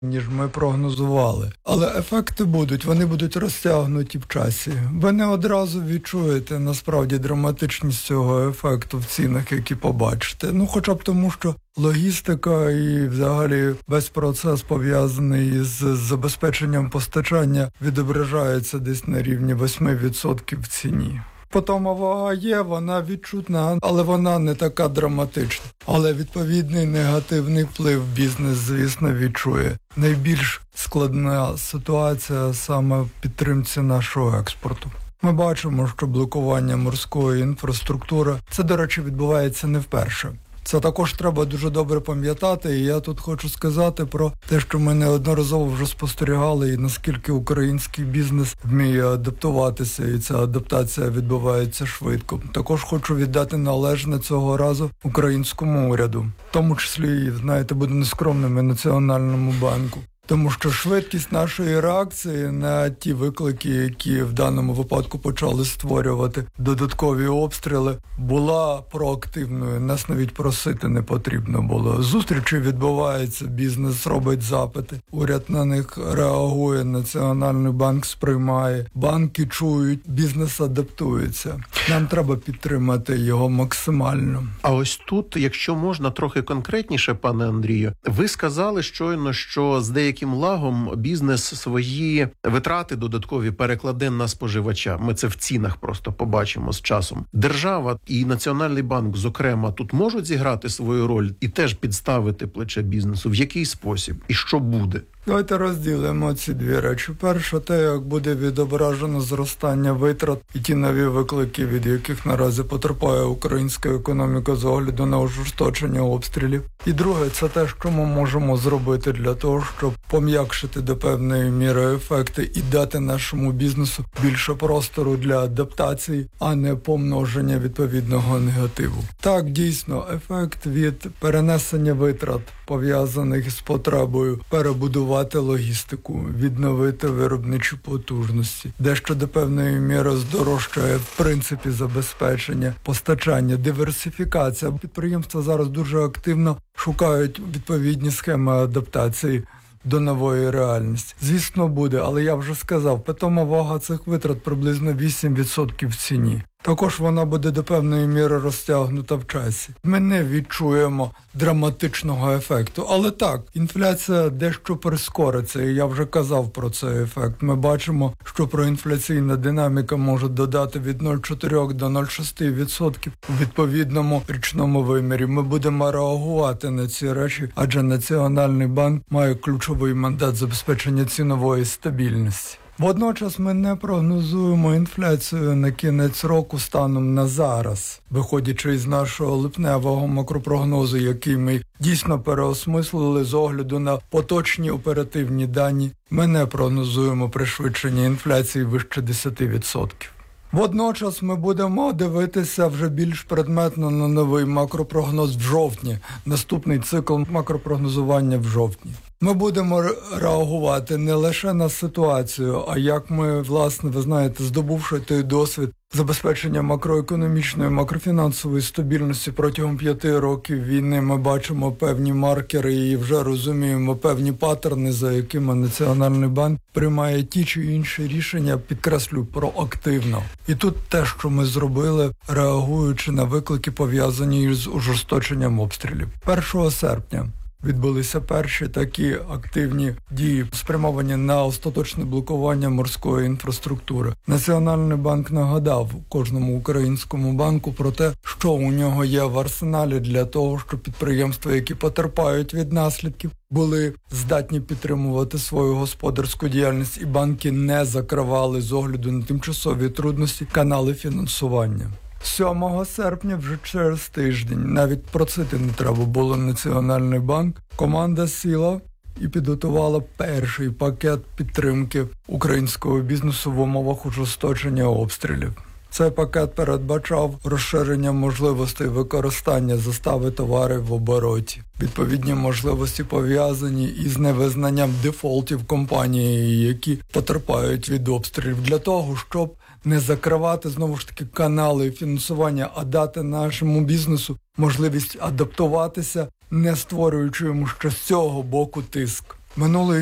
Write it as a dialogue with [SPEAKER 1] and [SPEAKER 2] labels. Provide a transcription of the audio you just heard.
[SPEAKER 1] ніж ми прогнозували. Але ефекти будуть, вони будуть розтягнуті в часі. Ви не одразу відчуєте, насправді, драматичність цього ефекту в цінах, які побачите. Хоча б тому, що логістика і взагалі весь процес, пов'язаний з забезпеченням постачання, відображається десь на рівні 8% в ціні. Потома вага є, вона відчутна, але вона не така драматична. Але відповідний негативний вплив бізнес, звісно, відчує. Найбільш складна ситуація саме в підтримці нашого експорту. Ми бачимо, що блокування морської інфраструктури, це, до речі, відбувається не вперше. Це також треба дуже добре пам'ятати, і я тут хочу сказати про те, що ми неодноразово вже спостерігали, і наскільки український бізнес вміє адаптуватися, і ця адаптація відбувається швидко. Також хочу віддати належне цього разу українському уряду, в тому числі, знаєте, буду нескромним, і Національному банку. Тому що швидкість нашої реакції на ті виклики, які в даному випадку почали створювати додаткові обстріли, була проактивною. Нас навіть просити не потрібно було. Зустрічі відбуваються, бізнес робить запити, уряд на них реагує, Національний банк сприймає, банки чують, бізнес адаптується. Нам треба підтримати його максимально.
[SPEAKER 2] А ось тут, якщо можна трохи конкретніше, пане Андрію, ви сказали щойно, що з деяким лагом бізнес свої витрати додаткові перекладе на споживача. Ми це в цінах просто побачимо з часом. Держава і Національний банк, зокрема, тут можуть зіграти свою роль і теж підставити плече бізнесу. В який спосіб? І що буде?
[SPEAKER 1] Давайте розділимо ці дві речі. Перше, те, як буде відображено зростання витрат і ті нові виклики, від яких наразі потерпає українська економіка з огляду на ужесточення обстрілів. І друге, це те, що ми можемо зробити для того, щоб пом'якшити до певної міри ефекти і дати нашому бізнесу більше простору для адаптації, а не помноження відповідного негативу. Так, дійсно, ефект від перенесення витрат, пов'язаних з потребою перебудувати логістику, відновити виробничі потужності, дещо до певної міри здорожчає в принципі забезпечення, постачання, диверсифікація. Підприємства зараз дуже активно шукають відповідні схеми адаптації до нової реальності. Звісно, буде, але я вже сказав, питома вага цих витрат приблизно 8% в ціні. Також вона буде до певної міри розтягнута в часі. Ми не відчуємо драматичного ефекту. Але так, інфляція дещо прискориться, і я вже казав про цей ефект. Ми бачимо, що проінфляційна динаміка може додати від 0,4 до 0,6% у відповідному річному вимірі. Ми будемо реагувати на ці речі, адже Національний банк має ключовий мандат забезпечення цінової стабільності. Водночас ми не прогнозуємо інфляцію на кінець року станом на зараз, виходячи із нашого липневого макропрогнозу, який ми дійсно переосмислили з огляду на поточні оперативні дані. Ми не прогнозуємо пришвидшення інфляції вище 10%. Водночас ми будемо дивитися вже більш предметно на новий макропрогноз в жовтні, наступний цикл макропрогнозування в жовтні. Ми будемо реагувати не лише на ситуацію, а як ми, власне, ви знаєте, здобувши той досвід забезпечення макроекономічної, макрофінансової стабільності протягом 5 років війни, ми бачимо певні маркери і вже розуміємо певні паттерни, за якими Національний банк приймає ті чи інші рішення, підкреслюю, проактивно. І тут те, що ми зробили, реагуючи на виклики, пов'язані з ужесточенням обстрілів. 1 серпня відбулися перші такі активні дії, спрямовані на остаточне блокування морської інфраструктури. Національний банк нагадав кожному українському банку про те, що у нього є в арсеналі для того, щоб підприємства, які потерпають від наслідків, були здатні підтримувати свою господарську діяльність, і банки не закривали з огляду на тимчасові трудності канали фінансування. 7 серпня, вже через тиждень, навіть просити не треба було Національний банк, команда сіла і підготувала перший пакет підтримки українського бізнесу в умовах ужесточення обстрілів. Цей пакет передбачав розширення можливостей використання застави товарів в обороті, відповідні можливості пов'язані із невизнанням дефолтів компанії, які потерпають від обстрілів, для того, щоб не закривати, знову ж таки, канали фінансування, а дати нашому бізнесу можливість адаптуватися, не створюючи йому ще з цього боку тиск. Минулий